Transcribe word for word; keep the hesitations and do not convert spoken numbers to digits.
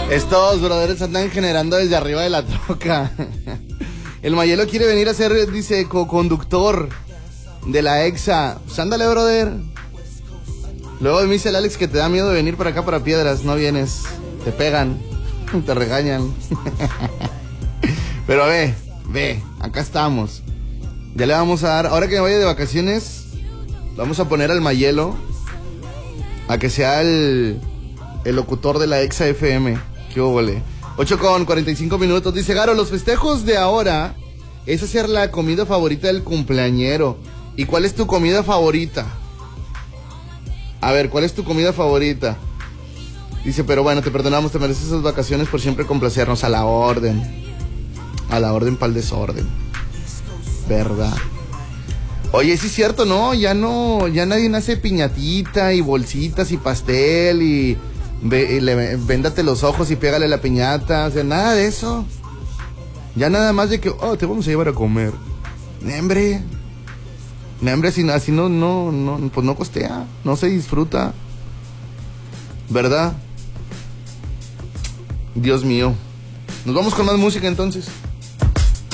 Estos brothers andan generando desde arriba de la troca. El Mayelo quiere venir a ser, dice, co-conductor de la EXA. Pues ándale, brother. Luego me dice el Alex que te da miedo de venir para acá, para Piedras. No vienes. Te pegan. Te regañan. Pero ve, ve, acá estamos. Ya le vamos a dar, ahora que me vaya de vacaciones, vamos a poner al Mayelo a que sea el, el locutor de la EXA F M. Qué óvole. ocho con cuarenta y cinco minutos. Dice Garo, los festejos de ahora es hacer la comida favorita del cumpleañero. ¿Y cuál es tu comida favorita? A ver, ¿cuál es tu comida favorita? Dice, pero bueno, te perdonamos, te mereces esas vacaciones por siempre complacernos. A la orden. A la orden pa'l desorden. ¿Verdad? Oye, sí es cierto, ¿no? Ya no, ya nadie hace piñatita y bolsitas y pastel y, ve, y le, véndate los ojos y pégale la piñata. O sea, nada de eso. Ya nada más de que, oh, te vamos a llevar a comer. Nembre. Nembre, así, así no, no, no, pues no costea, no se disfruta. ¿Verdad? Dios mío. Nos vamos con más música entonces.